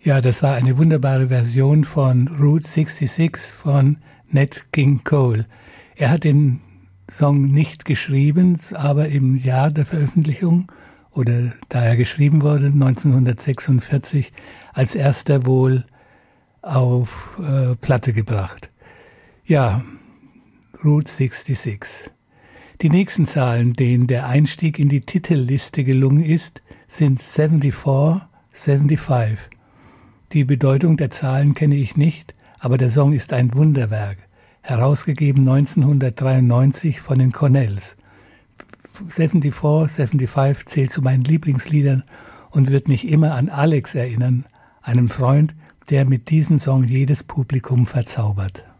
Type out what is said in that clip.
Ja, das war eine wunderbare Version von Route 66 von Nat King Cole. Er hat den Song nicht geschrieben, aber im Jahr der Veröffentlichung oder da er geschrieben wurde, 1946, als erster wohl auf Platte gebracht. Ja, Route 66. Die nächsten Zahlen, denen der Einstieg in die Titelliste gelungen ist, sind 74, 75. Die Bedeutung der Zahlen kenne ich nicht, aber der Song ist ein Wunderwerk, herausgegeben 1993 von den Cornells. 74, 75 zählt zu meinen Lieblingsliedern und wird mich immer an Alex erinnern, einem Freund, der mit diesem Song jedes Publikum verzaubert.